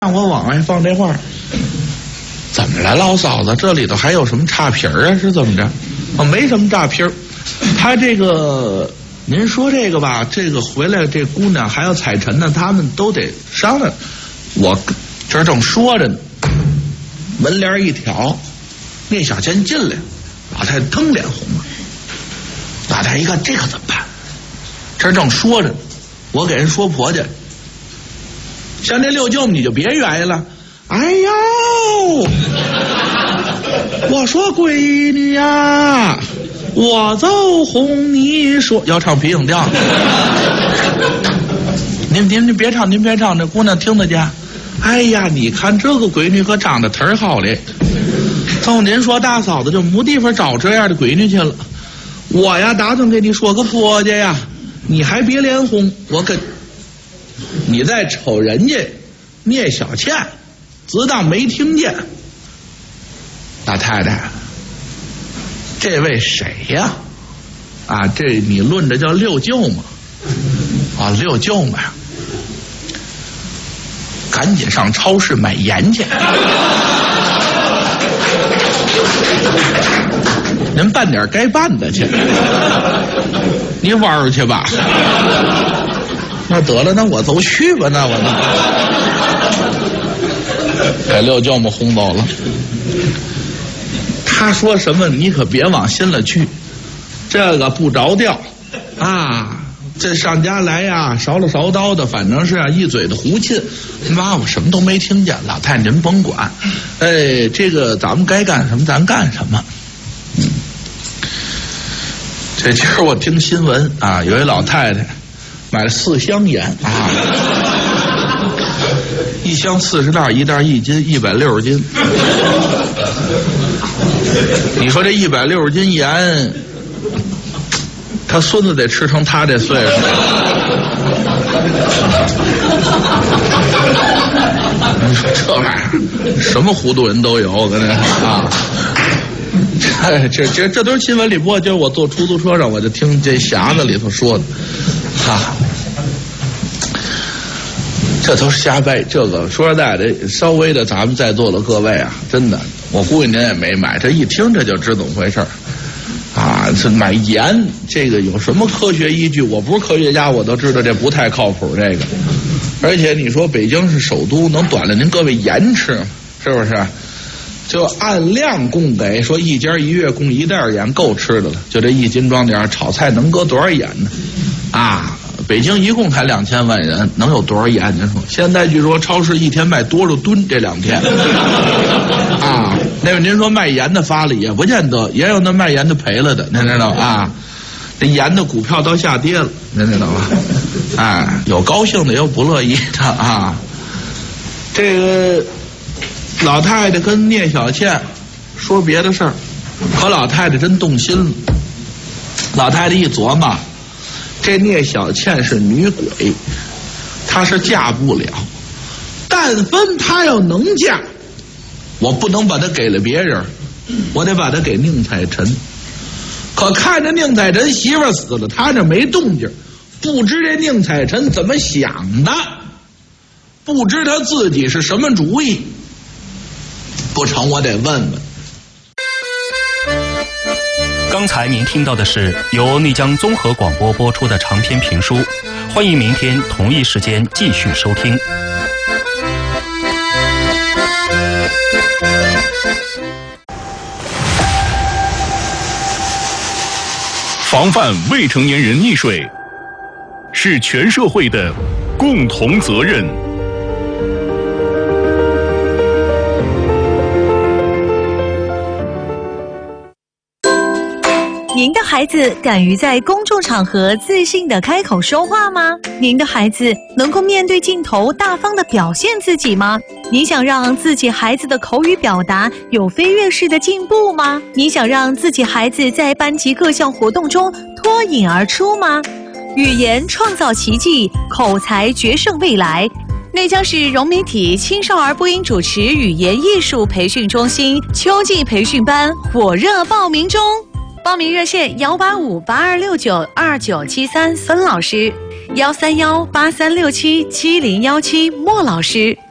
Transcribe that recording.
让我往外放这话，怎么了，老嫂子？这里头还有什么差评啊？是怎么着？哦，没什么差评。他这个，您说这个吧，这个回来这姑娘还要采尘呢，他们都得商量。我这正说着呢，门帘一挑，聂小倩进来，老太太腾脸红了。老太太一看，这可怎么办？这正说着呢，我给人说婆家。像这六舅母你就别原因了。哎呦，我说闺女呀，我就哄你说，要唱皮影调。您别唱，您别唱，这姑娘听得见。哎呀，你看这个闺女可长得忒好嘞。照您说，大嫂子就没地方找这样的闺女去了。我呀，打算给你说个婆家呀，你还别脸红，我可。你再瞅人家聂小倩，只当没听见。老太太，这位谁呀？啊，这你论着叫六舅嘛？啊，六舅嘛呀，赶紧上超市买盐去。您办点该办的去，你玩去吧。那得了，那我走去吧，那我给六舅母轰走了。他说什么你可别往心里去，这个不着调啊！这上家来呀，勺了勺刀的，反正是啊一嘴的胡沁。妈，我什么都没听见，老太太您甭管。哎，这个咱们该干什么咱干什么。这今儿我听新闻啊，有一老太太买了4箱盐啊，一箱40袋，一袋1斤，160斤。你说这160斤盐，他孙子得吃成他这岁数。你说这玩意儿，什么糊涂人都有，跟这啊。这都是新闻里播，就是我坐出租车上，我就听这匣子里头说的。哈，这都是瞎掰。这个说实在的，稍微的咱们在座的各位啊，真的，我估计您也没买，这一听这就知怎么回事啊！这买盐，这个有什么科学依据？我不是科学家，我都知道这不太靠谱。这个，而且你说北京是首都，能短了您各位盐吃吗？是不是？就按量供给，说一家1月供1袋盐够吃的了，就这1斤装点炒菜能搁多少盐呢？啊，北京一共才2000万人，能有多少盐？您说，现在据说超市一天卖多少吨？这2天啊，那位您说卖盐的发了也不见得，也有那卖盐的赔了的，您知道啊？这盐的股票都下跌了，您知道吧？哎，有高兴的，也有不乐意的啊。这个老太太跟聂小倩说别的事儿，可老太太真动心了。老太太一琢磨，这聂小倩是女鬼，她是嫁不了。但凡她要能嫁，我不能把她给了别人，我得把她给宁采臣。可看着宁采臣媳妇死了，她这没动静，不知这宁采臣怎么想的，不知他自己是什么主意。不成，我得问问。 刚才您听到的是由内江综合广播播出的长篇评书，欢迎明天同一时间继续收听。 防范未成年人溺水是全社会的共同责任。 您的孩子敢于在公众场合自信地开口说话吗？您的孩子能够面对镜头大方地表现自己吗？你想让自己孩子的口语表达有飞跃式的进步吗？你想让自己孩子在班级各项活动中脱颖而出吗？语言创造奇迹，口才决胜未来。内江市融媒体青少儿播音主持语言艺术培训中心秋季培训班火热报名中。报名热线18582692973孙老师，13183677017莫老师。